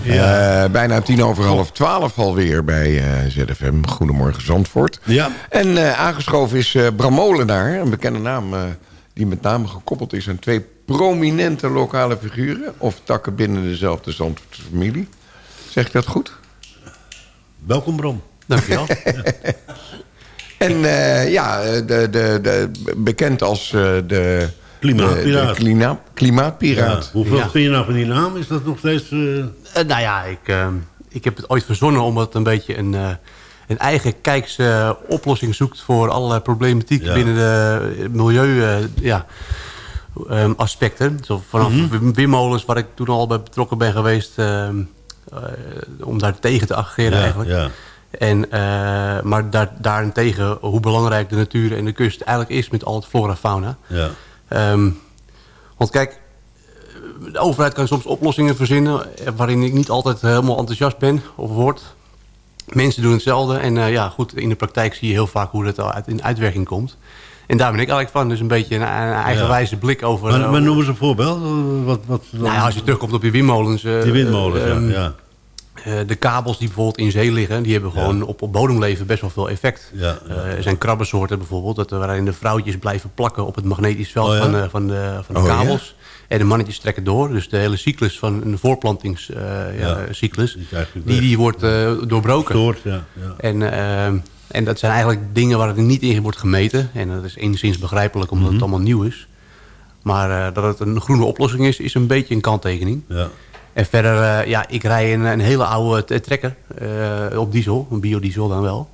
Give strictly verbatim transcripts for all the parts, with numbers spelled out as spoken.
Ja. Uh, bijna tien over half twaalf alweer bij uh, Z F M. Goedemorgen Zandvoort. Ja. En uh, aangeschoven is uh, Bram Molenaar, een bekende naam uh, die met name gekoppeld is aan twee prominente lokale figuren of takken binnen dezelfde Zandvoortse familie. Zeg ik dat goed? Welkom Bram. Dankjewel. Ja. En uh, ja, de, de, de, bekend als uh, de... Klimaatpiraat. De, de klima, klimaatpiraat. Ja, hoeveel ja. vind je nou van die naam? Is dat nog steeds... Uh... Uh, nou ja, ik, uh, ik heb het ooit verzonnen omdat het een beetje een, uh, een eigen kijkse uh, oplossing zoekt voor allerlei problematiek ja. binnen de milieu uh, ja, um, aspecten. Zo vanaf mm-hmm. windmolens, waar ik toen al bij betrokken ben geweest, uh, uh, om daar tegen te ageren ja, eigenlijk. Ja. En, uh, maar daar, daarentegen hoe belangrijk de natuur en de kust eigenlijk is met al het flora en fauna. Ja. Um, want kijk, de overheid kan soms oplossingen verzinnen waarin ik niet altijd helemaal enthousiast ben of word. Mensen doen hetzelfde en uh, ja, goed, in de praktijk zie je heel vaak hoe dat uit, in uitwerking komt. En daar ben ik eigenlijk van. Dus een beetje een, een eigenwijze ja. blik over... Maar, maar noem eens een voorbeeld. Wat, wat, nou ja, als je terugkomt op die windmolens... Uh, die windmolens, uh, um, ja. ja. Uh, de kabels die bijvoorbeeld in zee liggen... die hebben gewoon ja. op, op bodemleven best wel veel effect. Ja, ja. Uh, er zijn krabbensoorten bijvoorbeeld... Dat, waarin de vrouwtjes blijven plakken op het magnetisch veld oh, ja? van, uh, van de, van de oh, kabels. Ja? En de mannetjes trekken door. Dus de hele cyclus van een voorplantingscyclus... Uh, ja, die, die, die wordt uh, doorbroken. Stoort, ja, ja. En, uh, en dat zijn eigenlijk dingen waar het niet in wordt gemeten. En dat is enigszins begrijpelijk omdat mm-hmm. het allemaal nieuw is. Maar uh, dat het een groene oplossing is... is een beetje een kanttekening. Ja. En verder, uh, ja, ik rij een, een hele oude trekker uh, op diesel, een biodiesel dan wel.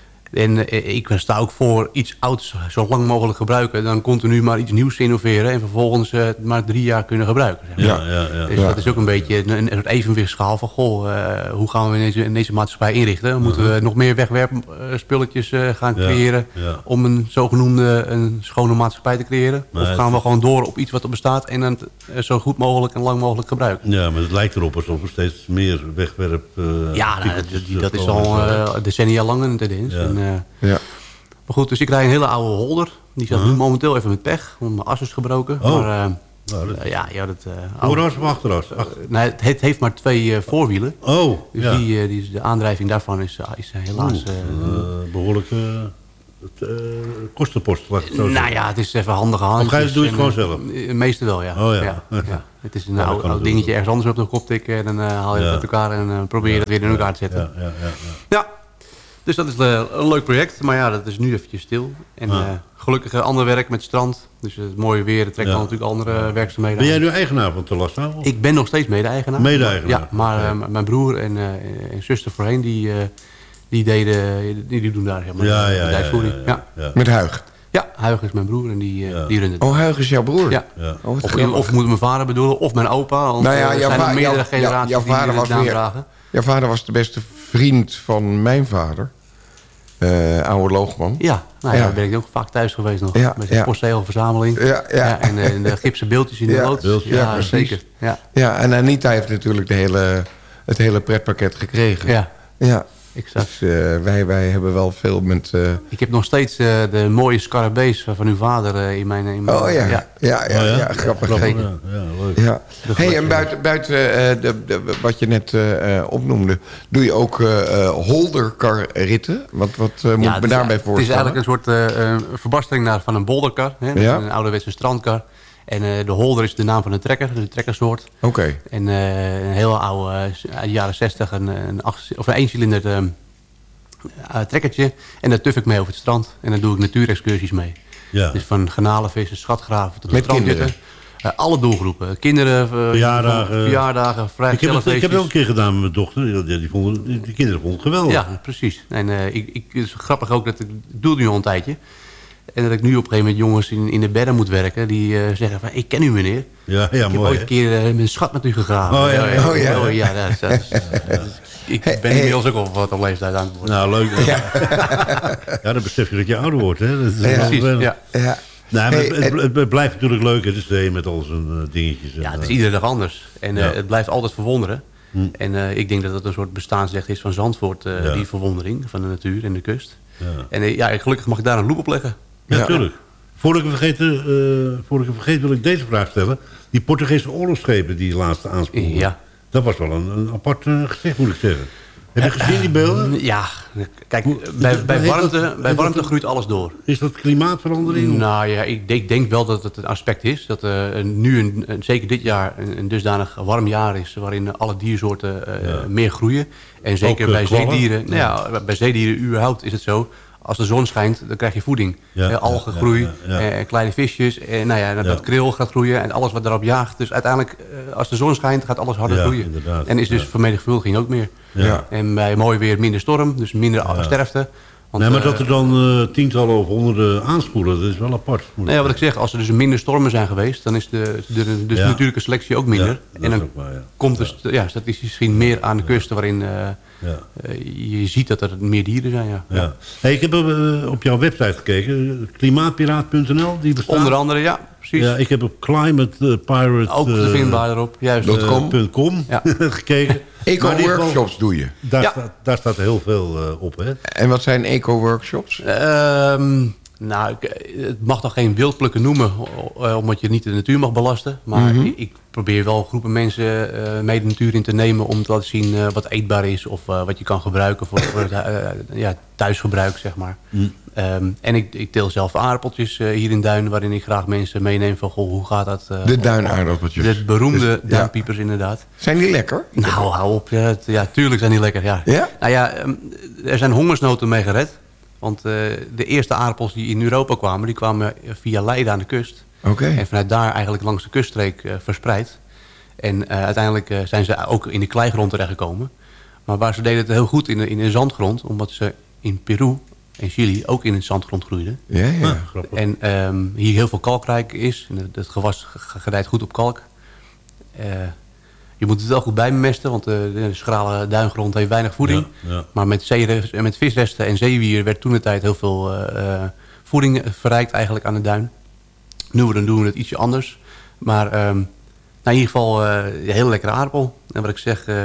En uh, ik sta ook voor iets ouds zo lang mogelijk gebruiken. Dan continu maar iets nieuws innoveren en vervolgens uh, maar drie jaar kunnen gebruiken. Zeg maar. ja, ja, ja, dus ja. dat is ook een beetje een, een soort evenwichtsschaal van... goh, uh, hoe gaan we in deze, in deze maatschappij inrichten? Moeten uh-huh. we nog meer wegwerpspulletjes uh, gaan creëren... Ja, ja. om een zogenoemde een schone maatschappij te creëren? Maar of gaan we gewoon door op iets wat er bestaat... en dan uh, zo goed mogelijk en lang mogelijk gebruiken? Ja, maar het lijkt erop alsof er steeds meer wegwerp... Uh, ja, nou, dat, dat is al uh, decennia lang een tendens. Ja. En, uh, ja. Maar goed, dus ik rij een hele oude holder. Die staat uh-huh. nu momenteel even met pech. Want mijn as is gebroken. Oh. Maar, uh, nou, dat... uh, ja, ja, dat... Uh, Vooras of achteras? Uh, nee, het, het heeft maar twee uh, voorwielen. Oh, dus ja. die, uh, die, de aandrijving daarvan is, uh, is uh, helaas... Uh, uh, behoorlijk... Uh... Het, uh, kostenpost, laat ik het zo nou zeggen. ja, het is even handig aan. Of ga je het, doe je het gewoon zelf? De meeste wel, ja. Oh ja. ja, ja. Het is een ja, oud, oud dingetje ergens anders op de kop tikken... en dan uh, haal je ja. het uit elkaar en uh, probeer je ja. het weer in elkaar te zetten. Ja, ja, ja, ja. ja. Dus dat is uh, een leuk project, maar ja, dat is nu eventjes stil. En ja. uh, gelukkig uh, ander werk met strand. Dus het mooie weer, het trekt ja. dan natuurlijk andere uh, werkzaamheden Ben jij aan. nu eigenaar van Talassa? Of? Ik ben nog steeds mede-eigenaar. Mede-eigenaar? Ja, maar uh, mijn broer en, uh, en zuster voorheen, die, uh, die, deden, die, die doen daar helemaal ja, de ja, bedrijfsvoering. Ja, ja, ja, ja. Met Huig? Ja, Huig is mijn broer en die, uh, ja. die runt het. Oh, Huig is jouw broer? Ja. ja. Oh, of, of moet mijn vader bedoelen, of mijn opa. Want nou ja, er jouw zijn va- er meerdere jouw, generaties jouw vader die was de naam weer, dragen. Jouw vader was de beste vriend van mijn vader. Uh, oude Loogman. Ja, nou ja, ja, daar ben ik ook vaak thuis geweest nog. Ja, met zijn ja. postzegelverzameling. Ja, ja. Ja, en, en de gipsen beeldjes in de ja, loods. Ja, ja zeker. Ja. ja, en Anita heeft natuurlijk de hele, het hele pretpakket gekregen. Ja, ja. exact. Dus uh, wij, wij hebben wel veel met... Uh... Ik heb nog steeds uh, de mooie scarabées van uw vader uh, in mijn... In mijn oh ja, ja, ja, ja, ja, ja grappig. Ja, ja, leuk. Ja. Hey, en buiten, buiten uh, de, de, wat je net uh, opnoemde, doe je ook uh, holderkarritten? Wat, wat uh, moet ja, ik me daarbij voorstellen? Het is eigenlijk een soort uh, verbastering naar, van een bolderkar. Hè, ja? Een ouderwetse strandkar. En uh, de holder is de naam van de trekker, de trekkersoort. Oké. Okay. En uh, een heel oude, uh, jaren zestig, een, een, acht, of een eencilinder uh, uh, trekkertje. En daar tuf ik mee over het strand. En dan doe ik natuurexcursies mee. Ja. Dus van garnalenvissen, schatgraven tot met strandjutten. Uh, alle doelgroepen. Kinderen, uh, verjaardagen, verjaardagen ik heb, het, ik heb het ook een keer gedaan met mijn dochter. Die, die, vonden, die, die kinderen vonden het geweldig. Ja, precies. En uh, ik, ik, het is grappig ook dat ik, ik doe het nu al een tijdje. En dat ik nu op een gegeven moment jongens in, in de bedden moet werken... die uh, zeggen van, ik ken u meneer. Ja, ja, ik mooi, heb ooit een keer uh, mijn schat met u gegraven. Oh ja, ja. Oh, ja. Oh, ja dat is, dat is, dat is, ik ben hey, inmiddels ook al wat op leeftijd aan het worden. Nou, leuk. Ja. Ja, dan besef je dat je ouder wordt. Hè? Dat is ja, precies, ja. ja. Nou, hey, het, het, het blijft natuurlijk leuk. Het is de een met al zijn uh, dingetjes. En, ja, het is iedere dag anders. En uh, ja. het blijft altijd verwonderen. Hm. En uh, ik denk dat het een soort bestaansrecht is van Zandvoort. Uh, ja. Die verwondering van de natuur en de kust. Ja. En uh, ja, gelukkig mag ik daar een loep op leggen. Ja, natuurlijk. Ja. Voordat ik, vergeet, uh, voordat ik vergeet wil ik deze vraag stellen. Die Portugese oorlogsschepen die laatste aanspoelen. Ja. Dat was wel een, een apart uh, gezicht, moet ik zeggen. Heb je gezien die beelden? Uh, ja, kijk, bij, bij warmte, dat, bij warmte dat, groeit alles door. Is dat klimaatverandering? Nou ja, ik denk, denk wel dat het een aspect is. Dat uh, nu, een, een, zeker dit jaar, een, een dusdanig warm jaar is... waarin alle diersoorten uh, ja. meer groeien. En zeker Ook, bij uh, zeedieren... Nou ja, ja, bij zeedieren überhaupt is het zo... Als de zon schijnt, dan krijg je voeding. Ja, eh, algen ja, groeien, ja, ja. Eh, kleine visjes. En nou ja, dat ja. kril gaat groeien en alles wat daarop jaagt. Dus uiteindelijk, eh, als de zon schijnt, gaat alles harder ja, groeien. Inderdaad. En is dus ja. vermenigvuldiging ook meer. Ja. En bij mooi weer minder storm, dus minder ja. sterfte. Want, nee, maar dat er dan uh, tientallen of honderden aanspoelen, dat is wel apart. Nou ja, wat ik zeg, als er dus minder stormen zijn geweest... dan is de, de, de ja. natuurlijke selectie ook minder. Ja, en dan waar, ja. komt dus ja, statistisch gezien meer aan de kusten... waarin uh, ja. uh, je ziet dat er meer dieren zijn. Ja. Ja. Hey, ik heb uh, op jouw website gekeken, klimaatpiraat punt n l, die bestaat. Onder andere, ja, precies. Ja, ik heb op Climate Pirate... Ook uh, vindbaar erop, juist. Uh, .com ja. gekeken. Eco-workshops doe je? Daar, ja. staat, daar staat heel veel uh, op, hè? En wat zijn eco-workshops? Um, nou, ik, het mag toch geen wildplukken noemen... omdat je niet de natuur mag belasten. Maar mm-hmm. ik, ik probeer wel groepen mensen uh, mee de natuur in te nemen... om te laten zien uh, wat eetbaar is... of uh, wat je kan gebruiken voor, voor het uh, ja, thuisgebruik, zeg maar. Mm. Um, en ik, ik teel zelf aardappeltjes uh, hier in Duin... waarin ik graag mensen meeneem van... Goh, hoe gaat dat? Uh, de duinaardappeltjes. De beroemde dus, duinpiepers, ja. inderdaad. Zijn die lekker? Nou, hou op. Ja, het, ja, tuurlijk zijn die lekker, ja. ja? Nou ja, um, er zijn hongersnoden mee gered... Want uh, de eerste aardappels die in Europa kwamen... die kwamen via Leiden aan de kust. Okay. En vanuit daar eigenlijk langs de kuststreek uh, verspreid. En uh, uiteindelijk uh, zijn ze ook in de kleigrond terechtgekomen. Maar waar ze deden het heel goed in de, in de zandgrond... omdat ze in Peru en Chili ook in de zandgrond groeiden. Ja, ja. Ah, en um, hier heel veel kalkrijk is. En het, het gewas gedijt goed op kalk. Uh, Je moet het wel goed bijmesten, want de, de schrale duingrond heeft weinig voeding. Ja, ja. Maar met, zeerest, met visresten en zeewier werd toen de tijd heel veel uh, voeding verrijkt eigenlijk aan de duin. Nu dan doen we het ietsje anders. Maar um, nou in ieder geval uh, een hele lekkere aardappel. En wat ik zeg, uh,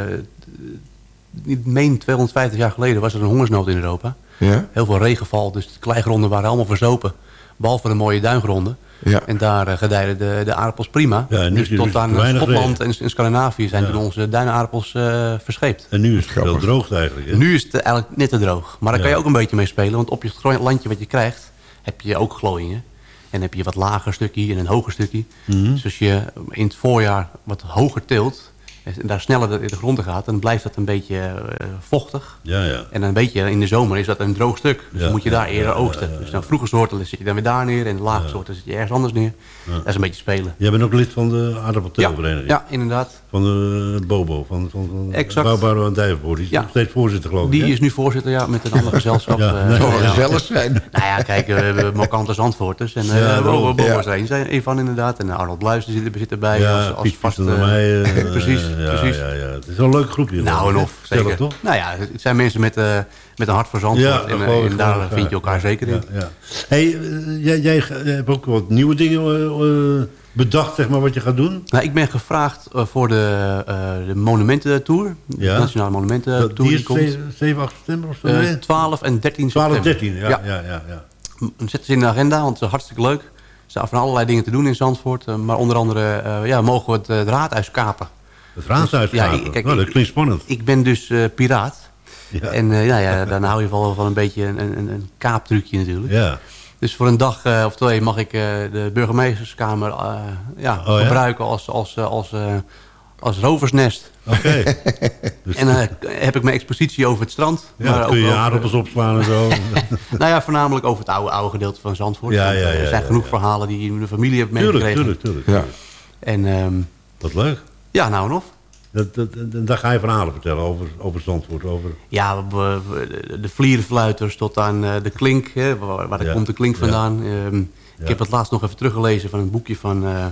ik meen tweehonderdvijftig jaar geleden was er een hongersnood in Europa. Ja? Heel veel regenval, dus de kleigronden waren allemaal verzopen. Behalve de mooie duingronden. Ja. En daar uh, gedijden de, de aardappels prima. Ja, dus tot dus aan Schotland en, en Scandinavië zijn ja. toen onze duinaardappels uh, verscheept. En nu is het wel droog eigenlijk. Hè? Nu is het eigenlijk net te droog. Maar daar ja. kan je ook een beetje mee spelen. Want op je landje wat je krijgt, heb je ook glooiingen. En heb je wat lager stukje en een hoger stukje. Mm-hmm. Dus als je in het voorjaar wat hoger teelt... en daar sneller in de grond gaat... dan blijft dat een beetje uh, vochtig. Ja, ja. En dan weet je, in de zomer is dat een droog stuk. Dus ja, dan moet je daar ja, eerder ja, oogsten. Ja, ja, ja. Dus dan vroege soorten zit je dan weer daar neer... en de lage ja. soorten zit je ergens anders neer. Ja. Dat is een beetje spelen. Jij bent ook lid van de aardappelteelvereniging? Ja, ja, inderdaad. Van de Bobo, van, van, van Bouwbouwer en Dijvenvoort. Die is ja. nog steeds voorzitter, geloof ik. Die hè? is nu voorzitter, ja, met een ander gezelschap. ja, uh, nee, zou ja. gezellig zijn. Nou ja, kijk, we hebben markante Zandvoorters. En uh, ja, Bobo ja. is er een, een van inderdaad. En Arnold Bluis zit, zit erbij. Ja, als, als vast, uh, mij, uh, precies, ja, precies. Ja, ja. Het is wel een leuk groepje. Nou en of, zeker. Toch? Nou ja, het zijn mensen met, uh, met een hart voor Zandvoort. Ja, en, uh, en daar vind je elkaar ja, zeker in. Ja, ja. Hey, uh, jij, jij hebt ook wat nieuwe dingen uh, bedacht, zeg maar, wat je gaat doen? Nou, ik ben gevraagd uh, voor de, uh, de Monumententour. Ja. De Nationale Monumententour. Die, die is komt. zeven, acht september of zo? Uh, twaalf en dertien september. twaalf, dertien, ja. ja. ja, ja, ja. Dan zetten ze in de agenda, want het is hartstikke leuk. Er zijn van allerlei dingen te doen in Zandvoort. Uh, maar onder andere uh, ja, mogen we het, uh, het raadhuis kapen. Het raadhuis dus, kapen? Ja, kijk, nou, dat klinkt spannend. Ik, ik ben dus uh, piraat. Ja. En uh, ja, ja, dan hou je wel van een beetje een, een, een kaaptrucje natuurlijk. Ja. Dus voor een dag uh, of twee mag ik uh, de burgemeesterskamer uh, ja, oh, gebruiken ja? als, als, als, uh, als roversnest. Oké. Okay. Dus en dan uh, heb ik mijn expositie over het strand. Ja, maar kun je over, aardappels opslaan en zo. Nou ja, voornamelijk over het oude, oude gedeelte van Zandvoort. Ja, ja, ja, er zijn ja, genoeg ja. verhalen die je in de familie hebt meegekregen. Tuurlijk, tuurlijk, tuurlijk. Ja. En, um, wat leuk. Ja, nou en of. Dat, dat, dat, daar ga je verhalen vertellen over, over Zandvoort. Over... Ja, we, we, de vlierenfluiters tot aan uh, de klink. Hè, waar waar ja. komt de klink vandaan? Ja. Um, ja. Ik heb het laatst nog even teruggelezen van een boekje van... Uh,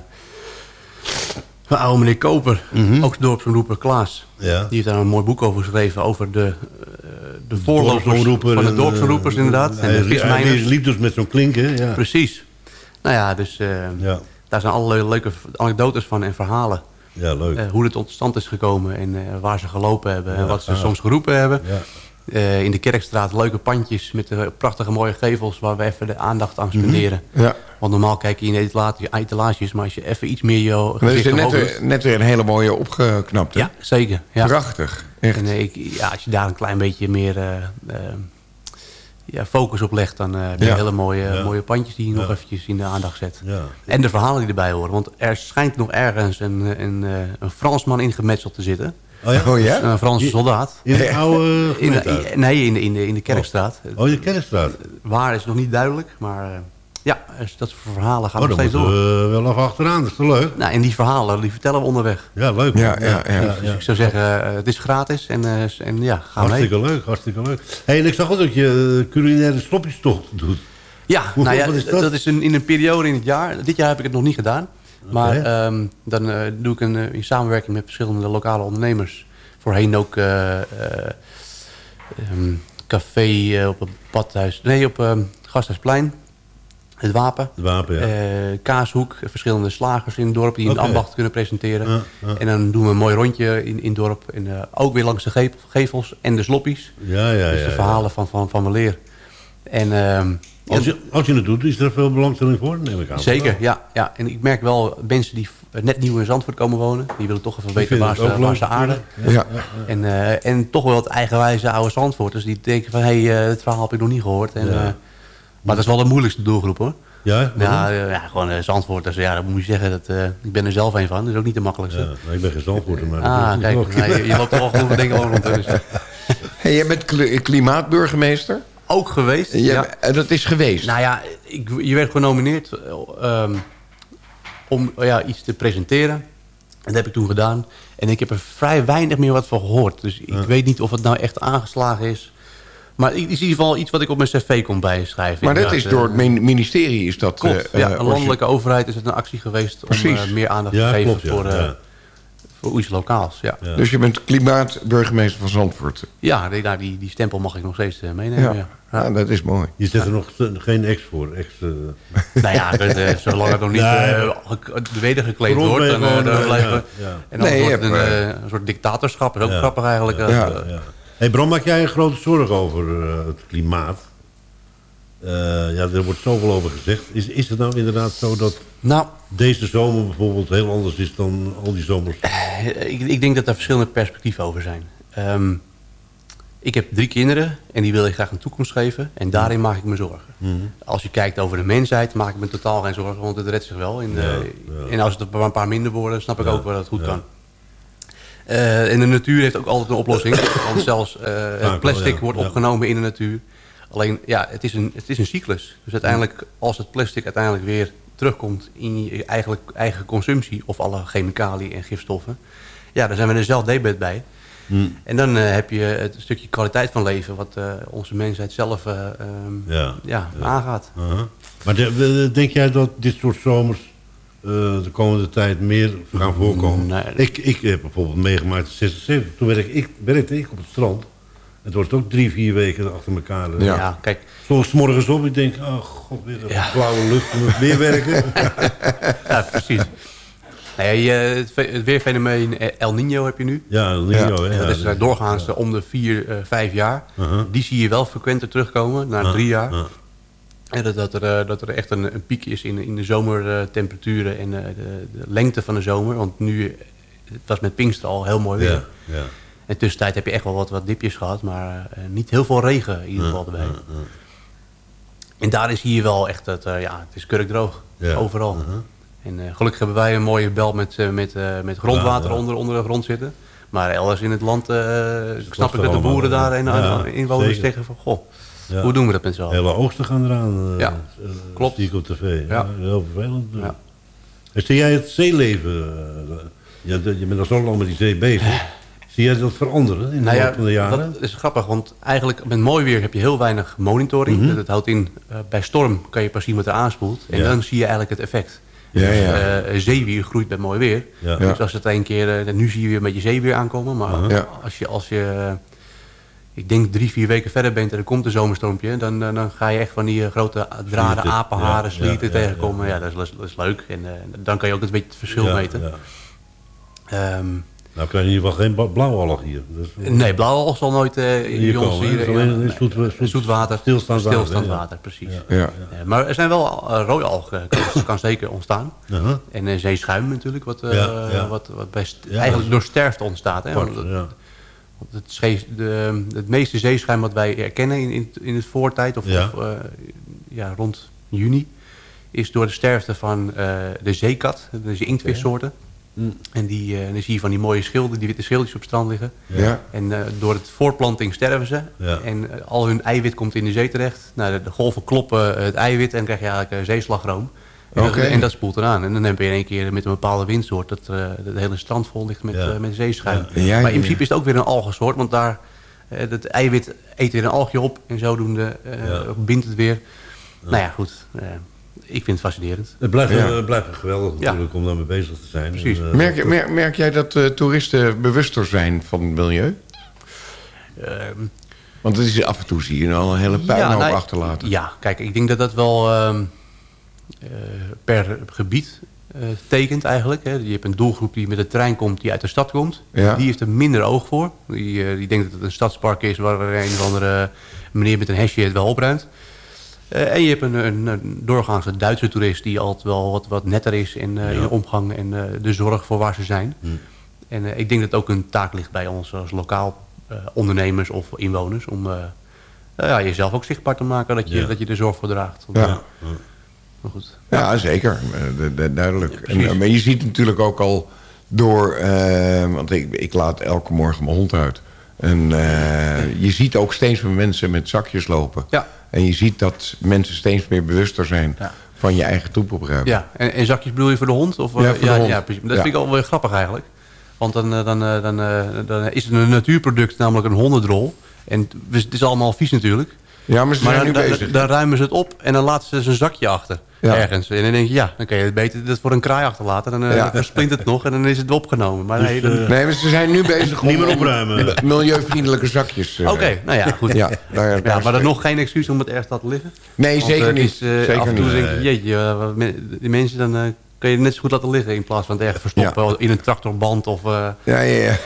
van oude meneer Koper. Mm-hmm. Ook dorpsomroeper Klaas. Ja. Die heeft daar een mooi boek over geschreven. Over de, uh, de voorlopers van de dorpsomroepers inderdaad. Uh, en de vismijners. Hij liep dus met zo'n klink, hè? Ja. Precies. Nou ja, dus uh, ja. daar zijn allerlei leuke anekdotes van en verhalen. Ja, leuk. Uh, hoe het tot stand is gekomen en uh, waar ze gelopen hebben. Ja, en wat ze ah. soms geroepen hebben. Ja. Uh, in de Kerkstraat leuke pandjes met uh, prachtige mooie gevels... waar we even de aandacht aan spenderen. Mm-hmm. Ja. Want normaal kijk je in de etalage, etalages... maar als je even iets meer je gezicht is net, omhoog weer, net weer een hele mooie opgeknapt. Hè? Ja, zeker. Ja. Prachtig. Echt. En, uh, ik, ja, als je daar een klein beetje meer uh, uh, ja, focus op legt... dan uh, heb je ja. hele mooie, ja. mooie pandjes die je ja. nog eventjes in de aandacht zet. Ja. En de verhalen die erbij horen. Want er schijnt nog ergens een, een, een Fransman ingemetseld te zitten... Oh ja? Oh ja? Een Franse soldaat. In de oude in de, in, Nee, in de, in, de, in de Kerkstraat. Oh, in de Kerkstraat. Waar is nog niet duidelijk, maar uh, ja, dat soort verhalen gaan oh, nog steeds door. We wel even achteraan, dat is toch leuk? Nou, en die verhalen, die vertellen we onderweg. Ja, leuk. Ja, ja, ja. ja, Dus ja. ik zou zeggen, uh, het is gratis en, uh, en ja, ga hartstikke mee. leuk, hartstikke leuk. Hey, en ik zag ook dat je uh, culinaire slopjestocht doet. Ja, Hoe, nou ja, wat is dat? dat is een, in een periode in het jaar. Dit jaar heb ik het nog niet gedaan. Maar okay. um, dan uh, doe ik een, uh, in samenwerking met verschillende lokale ondernemers... Voorheen ook uh, uh, um, café uh, op het badhuis. Nee, op uh, Gasthuisplein. Het Wapen. Het Wapen, ja. Uh, Kaashoek. Verschillende slagers in het dorp die okay. een ambacht kunnen presenteren. Ja, ja. En dan doen we een mooi rondje in, in het dorp. En uh, ook weer langs de gevels en de sloppies. Ja, ja, dus de ja, verhalen ja. van, van, van weleer. En... Um, Als je, als je het doet, is er veel belangstelling voor? Neem ik aan. Zeker, ja, ja. En ik merk wel mensen die net nieuw in Zandvoort komen wonen... die willen toch even weten waar ze, waar ze aarden. Ja, ja, ja. En, uh, en toch wel het eigenwijze oude Zandvoorters... die denken van, hé, hey, uh, het verhaal heb ik nog niet gehoord. En, ja. uh, maar dat is wel de moeilijkste doelgroep, hoor. Ja? Ja, uh, ja, gewoon uh, Zandvoorters. Ja, dat moet je zeggen. Dat, uh, ik ben er zelf een van. Dat is ook niet de makkelijkste. Ja, nou, ik ben geen Zandvoorter, maar... Ah, kijk, nou, je, je loopt toch wel genoeg dingen over rond. Dus. Hey, jij bent kli klimaatburgemeester? Ook geweest. Ja, ja. Dat is geweest? Nou ja, ik, je werd genomineerd um, om ja, iets te presenteren. En dat heb ik toen gedaan. En ik heb er vrij weinig meer wat van gehoord. Dus ik ja. weet niet of het nou echt aangeslagen is. Maar het is in ieder geval iets wat ik op mijn cv kon bijschrijven. Maar dat is door het ministerie is dat... Klopt, uh, ja, een landelijke overheid is het een actie geweest... om uh, meer aandacht ja, te geven klopt, ja, voor, uh, ja. voor iets lokaals. Ja. Ja. Dus je bent klimaatburgemeester van Zandvoort? Ja, die, die, die stempel mag ik nog steeds uh, meenemen. Ja. Ja. Ja, dat is mooi. Je zet er nog geen ex voor? Ex, uh... Nou ja, het, uh, zolang het nog niet uh, wedergekleed wordt... Dan, uh, dan blijven we... Ja, ja. En dan nee, wordt het een, uh, een soort dictatorschap. Dat is ook ja. grappig eigenlijk. Ja, uh, ja, ja. Hey Bram, maak jij een grote zorg over uh, het klimaat? Uh, ja, er wordt zoveel over gezegd. Is, is het nou inderdaad zo dat nou, deze zomer bijvoorbeeld heel anders is dan al die zomers? Uh, ik, ik denk dat er verschillende perspectieven over zijn. Um, ik heb drie kinderen en die wil ik graag een toekomst geven. En daarin maak ik me zorgen. Mm-hmm. Als je kijkt over de mensheid, maak ik me totaal geen zorgen. Want het redt zich wel. In de, ja, ja. En als het er een paar minder worden, snap ik ja, ook wel dat het goed ja. kan. Uh, en de natuur heeft ook altijd een oplossing. Want zelfs uh, het plastic ja, wordt ja. opgenomen in de natuur. Alleen, ja, het is, een, het is een cyclus. Dus uiteindelijk, als het plastic uiteindelijk weer terugkomt in je eigenlijk eigen consumptie... of alle chemicaliën en gifstoffen... ja, dan zijn we er zelf debet bij. Hmm. En dan uh, heb je het stukje kwaliteit van leven... wat uh, onze mensheid zelf uh, um, ja, ja, ja. aangaat. Uh-huh. Maar de, denk jij dat dit soort zomers... Uh, de komende tijd meer gaan voorkomen? Nee. Ik, ik heb bijvoorbeeld meegemaakt in zesenzeventig. Toen werkte ik, werkte ik op het strand. Het wordt ook drie, vier weken achter elkaar. Ja, ja kijk. Soms 's morgens op, ik denk, oh god, weer een ja. blauwe lucht, moet weer werken. Ja, precies. Nee, het, het weerfenomeen El Niño heb je nu. Ja, El Niño. Ja. Hè, dat is uh, doorgaans ja. om de vier, uh, vijf jaar. Uh-huh. Die zie je wel frequenter terugkomen, na uh-huh. drie jaar. Uh-huh. En dat, dat, er, dat er echt een, een piek is in, in de zomertemperaturen en uh, de, de lengte van de zomer. Want nu, het was met Pinkster al heel mooi weer. Ja, ja. En tussentijd heb je echt wel wat, wat dipjes gehad, maar uh, niet heel veel regen in ieder geval erbij. Uh, uh, uh. En daarin zie je wel echt dat uh, ja, het is kurkdroog, ja. overal. Uh-huh. En uh, gelukkig hebben wij een mooie bel met, uh, met, uh, met grondwater ja, ja. Onder, onder de grond zitten. Maar elders in het land uh, snap ik dat de boeren daar en ja, inwoners zeggen van... goh, ja. hoe doen we dat met z'n allen? Hele oogsten gaan eraan, uh, ja, uh, klopt. zie ik op tv. Ja. Ja. Heel vervelend. Ja. En zie jij het zeeleven... Uh, ja, je bent al zo lang met die zee bezig... Zie jij dat veranderen in de nou ja, loop van de jaren? Dat is grappig, want eigenlijk met mooi weer heb je heel weinig monitoring. Mm-hmm. Dat houdt in, uh, bij storm kan je pas zien wat er aanspoelt. En ja. dan zie je eigenlijk het effect. Ja, ja. Dus, uh, zeewier groeit met mooi weer. Ja. Dus als het een keer, uh, nu zie je weer een beetje zeewier aankomen. Maar uh-huh. ja. als je, als je uh, ik denk drie, vier weken verder bent en er komt een zomerstormpje... dan, uh, dan ga je echt van die uh, grote draden, apenharen, ja, slieten ja, tegenkomen. Ja, ja, ja. ja dat, is, dat is leuk. En uh, dan kan je ook een beetje het verschil ja, meten. Ja. Um, Nou krijg je in ieder geval geen ba- blauwalg hier. Dat is wel- Nee, blauwalg zal nooit uh, Hier bij ons komen, hè? hier... Het is alleen ja, een zoet- nee, zoet- zoet water. stilstaand water, Stilstaand ja. water, precies. Ja. Ja, maar er zijn wel uh, rooialg, uh, kan, kan zeker ontstaan. Uh-huh. En uh, zeeschuim natuurlijk, wat, uh, Ja, ja. wat, wat bij st- Ja, eigenlijk dat door sterfte ontstaat. Hè? Apart, Want, ja. want het, schee- de, het meeste zeeschuim wat wij herkennen in, in, in het voortijd, of, Ja. of uh, ja, rond juni, is door de sterfte van uh, de zeekat, dus de inktvissoorten. Mm. En die, uh, dan zie je van die mooie schilden, die witte schildjes op het strand liggen. Ja. En uh, door het voortplanting sterven ze. Ja. En uh, al hun eiwit komt in de zee terecht. Nou, de, de golven kloppen uh, het eiwit en dan krijg je eigenlijk uh, zeeslagroom. En, Oké. dat, en dat spoelt eraan. En dan heb je in één keer met een bepaalde windsoort dat uh, het hele strand vol ligt met, Ja. uh, met zeeschuim. Ja. Ja, maar ja, in principe ja. is het ook weer een algensoort. Want daar, uh, het eiwit eet weer een algje op. En zodoende uh, Ja. bindt het weer. Nou ja, goed. Uh, ik vind het fascinerend. Het blijft, Ja. het blijft geweldig Ja. natuurlijk om daarmee bezig te zijn. Precies. En, uh, Merk, je- merk, merk jij dat uh, toeristen bewuster zijn van het milieu? Uh, Want het is af en toe zie je al een hele puinhoop nou, achterlaten. Ja, kijk, ik denk dat dat wel ehm, eh, per gebied eh, tekent eigenlijk. Hè. Je hebt een doelgroep die met de trein komt, die uit de stad komt. Ja. Die heeft er minder oog voor. Die, eh, die denkt dat het een stadspark is waar een of andere meneer met een hesje het wel opruimt. Uh, en je hebt een, een, een doorgaanse Duitse toerist die altijd wel wat, wat netter is in, uh, Ja. in de omgang en uh, de zorg voor waar ze zijn. Hmm. En uh, ik denk dat het ook een taak ligt bij ons als lokaal uh, ondernemers of inwoners om uh, uh, ja, jezelf ook zichtbaar te maken dat je, Ja. dat je er zorg voor draagt. Want, Ja. uh, Ja. maar goed. Ja, zeker. Eh, du- du- duidelijk. Ja, en, precies. eh, maar je ziet natuurlijk ook al door... eh, want ik, ik laat elke morgen mijn hond uit. En eh, je ziet ook steeds meer mensen met zakjes lopen. Ja. En je ziet dat mensen steeds meer bewuster zijn Ja. van je eigen troepopruimen. Ja, en, en zakjes bedoel je voor de hond? Of, uh, Ja, voor de ja, hond. ja, precies. Dat Ja. vind ik al wel grappig eigenlijk. Want dan, uh, dan, uh, dan, uh, dan is het een natuurproduct, namelijk een hondendrol. En het is allemaal vies natuurlijk. Ja, maar ze Maar zijn dan, nu dan, bezig. dan ruimen ze het op en dan laten ze een zakje achter. Ja. Ergens. En dan denk je, ja, dan kan je het beter dat voor een kraai achterlaten. Dan uh, Ja. versplint het nog en dan is het opgenomen. Maar Dus, nee, dan... uh, Nee, maar ze zijn nu bezig om Niet meer om opruimen. met milieuvriendelijke zakjes. eh, Oké, nou ja, goed. Ja, daar, Ja, daar maar dat is nog geen excuus om het ergens te laten liggen. Nee, Want, zeker uh, het niet. is, uh, Zeker af en toe niet. denk je, jeetje, uh, wat men- die mensen, dan uh, kun je het net zo goed laten liggen in plaats van het ergens verstoppen in een tractorband of... Uh, Ja, ja, ja.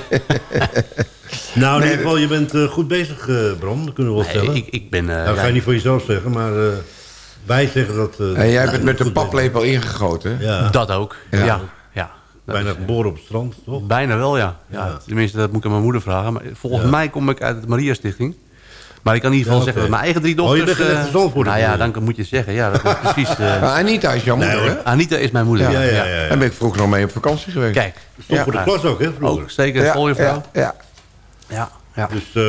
Nou, in Nee, ieder geval, je bent uh, goed bezig, uh, Bram. Dat kunnen we wel nee, stellen. ik, ik ben... Uh, nou, dat ja, ga je niet voor jezelf zeggen, maar uh, wij zeggen dat... Uh, En jij dat bent je met de goed bezig paplepel ingegoten. bent. Ja, Dat ook, Ja. ja. ja, Dat bijna is, uh, geboren op het strand, toch? Bijna wel, ja. ja. Ja. Tenminste, dat moet ik aan mijn moeder vragen. Maar volgens Ja. mij kom ik uit de Maria Stichting. Maar ik kan in ieder geval Ja, zeggen oké. dat mijn eigen drie Oh, je dochters... bent echt uh, een Zandvoorter, nou ja, bedoel je? dan moet je zeggen. Ja, dat is precies... Uh, Maar Anita is jouw Nee, moeder, hoor. hè? Anita is mijn moeder. Ja, ja, ja. ja. Daar ben ik vroeger nog mee op vakantie geweest. Kijk. Stond voor de Ja. klas ook, hè, vroeger? Ook zeker, Ja, voor je vrouw. ja, ja. Ja, ja. Dus... Uh,